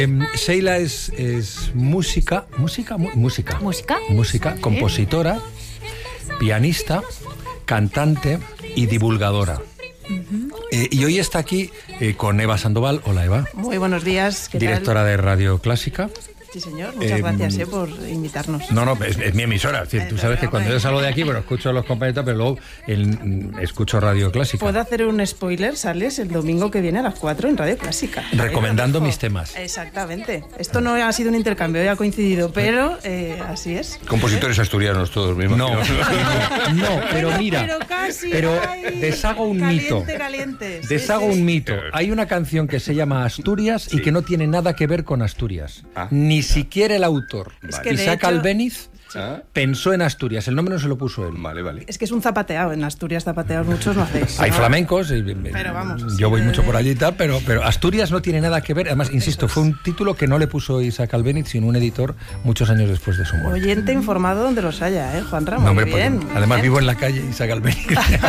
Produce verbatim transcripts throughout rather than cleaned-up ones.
Sheila es, es música, música, música, música, música, sí. compositora, pianista, cantante y divulgadora. Uh-huh. Eh, y hoy está aquí eh, con Eva Sandoval. Hola, Eva. Muy buenos días. ¿Qué Directora tal? de Radio Clásica. Sí, señor. Muchas eh, gracias eh, por invitarnos. No, no, es, es mi emisora. Es decir, tú sabes que cuando yo salgo de aquí, bueno, escucho a los compañeros, pero luego el, escucho Radio Clásica. ¿Puedo hacer un spoiler? Sales el domingo que viene a las cuatro en Radio Clásica. Recomendando eh, mis temas. Exactamente. Esto no ha sido un intercambio, ya ha coincidido, pero eh, así es. Compositores asturianos todos, mismos. No, no, no, pero mira, pero, casi pero hay deshago un caliente, mito. Caliente. Deshago sí, sí. un mito. Hay una canción que se llama Asturias sí. y que no tiene nada que ver con Asturias. Ah, Ni ya. siquiera el autor. Es que Isaac Albéniz ¿Ah? pensó en Asturias, el nombre no se lo puso él. Vale, vale. Es que es un zapateado, en Asturias zapateados muchos no hacéis. Hay ¿no? flamencos, y, pero vamos, yo voy eh... mucho por allí y tal, pero, pero Asturias no tiene nada que ver. Además, insisto, fue un título que no le puso Isaac Albéniz, sino un editor muchos años después de su muerte. Oyente informado donde los haya, ¿eh, Juan Ramón? No, hombre, bien, pues, además bien. vivo en la calle Isaac Albéniz.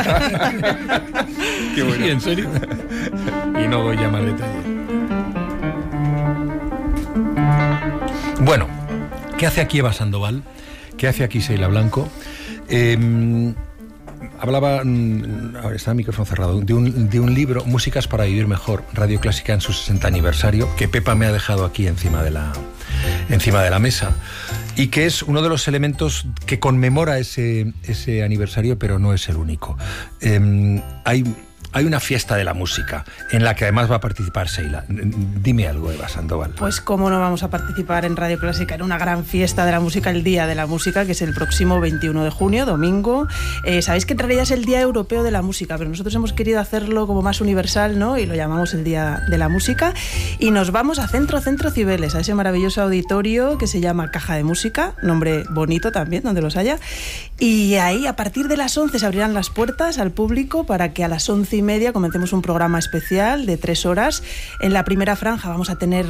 Qué bueno. Sí, en serio. Y no doy ya más detalles. Bueno, ¿qué hace aquí Eva Sandoval? ¿Qué hace aquí Sheila Blanco? Eh, hablaba, ahora está el micrófono cerrado, de un, de un libro, Músicas para vivir mejor, Radio Clásica en su sesenta aniversario, que Pepa me ha dejado aquí encima de la, encima de la mesa, y que es uno de los elementos que conmemora ese, ese aniversario, pero no es el único. Eh, hay... Hay una fiesta de la música en la que además va a participar Sheila. Dime algo, Eva Sandoval. Pues cómo no vamos a participar en Radio Clásica en una gran fiesta de la música, el Día de la Música, que es el próximo veintiuno de junio, domingo. Eh, Sabéis que en realidad es el Día Europeo de la Música, pero nosotros hemos querido hacerlo como más universal, ¿no? Y lo llamamos el Día de la Música. Y nos vamos a Centro Centro Cibeles, a ese maravilloso auditorio que se llama Caja de Música, nombre bonito también, donde los haya. Y ahí, a partir de las once, se abrirán las puertas al público para que a las once y media comencemos un programa especial de tres horas. En la primera franja vamos a tener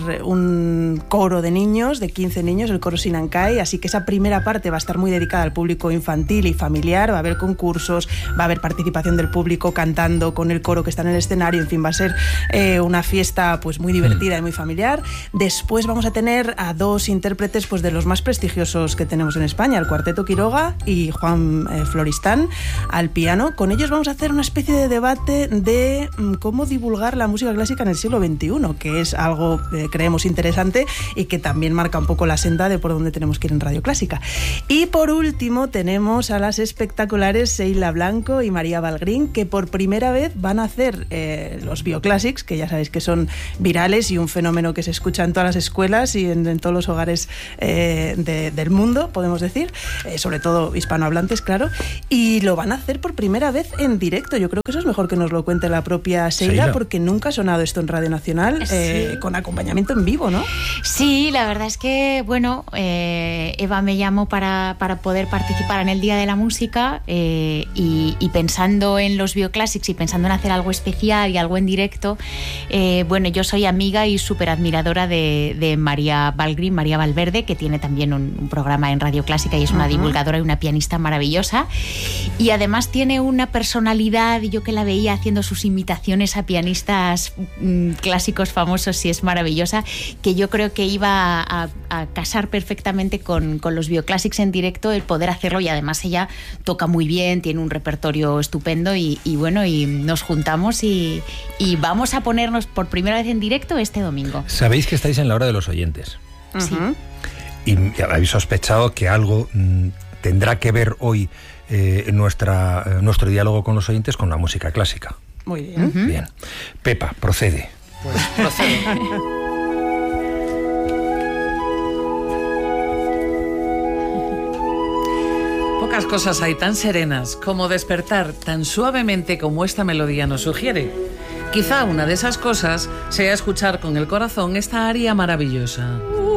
un coro de niños, de quince niños, el coro Sinankai, así que esa primera parte va a estar muy dedicada al público infantil y familiar, va a haber concursos, va a haber participación del público cantando con el coro que está en el escenario, en fin, va a ser eh, una fiesta pues muy divertida y muy familiar. Después vamos a tener a dos intérpretes pues de los más prestigiosos que tenemos en España, el Cuarteto Quiroga y Juan eh, Floristán al piano. Con ellos vamos a hacer una especie de debate de cómo divulgar la música clásica en el siglo veintiuno, que es algo que creemos interesante y que también marca un poco la senda de por dónde tenemos que ir en Radio Clásica. Y por último tenemos a las espectaculares Sheila Blanco y María Valgrín, que por primera vez van a hacer eh, los Bioclassics, que ya sabéis que son virales y un fenómeno que se escucha en todas las escuelas y en, en todos los hogares eh, de, del mundo, podemos decir, eh, sobre todo hispanohablantes, claro, y lo van a hacer por primera vez en directo. Yo creo que eso es mejor que nos lo cuente la propia Sheila, Sheila, porque nunca ha sonado esto en Radio Nacional, sí. eh, con acompañamiento en vivo, ¿no? Sí, la verdad es que, bueno, eh, Eva me llamó para, para poder participar en el Día de la Música eh, y, y pensando en los Bioclassics y pensando en hacer algo especial y algo en directo, eh, bueno, yo soy amiga y súper admiradora de, de María Valgrín, María Valverde, que tiene también un, un programa en Radio Clásica y es una uh-huh. divulgadora y una pianista maravillosa, y además tiene una personalidad, yo que la veía haciendo sus imitaciones a pianistas mmm, clásicos famosos y es maravillosa, que yo creo que iba a, a casar perfectamente con, con los Bioclassics en directo, el poder hacerlo, y además ella toca muy bien, tiene un repertorio estupendo y, y bueno, y nos juntamos y, y vamos a ponernos por primera vez en directo este domingo. Sabéis que estáis en la hora de los oyentes. Sí. Y habéis sospechado que algo mmm, tendrá que ver hoy eh, nuestra, eh, nuestro diálogo con los oyentes con la música clásica. Muy bien. Uh-huh. Bien. Pepa, procede. Pues procede. Pocas cosas hay tan serenas como despertar tan suavemente como esta melodía nos sugiere. Quizá una de esas cosas sea escuchar con el corazón esta aria maravillosa.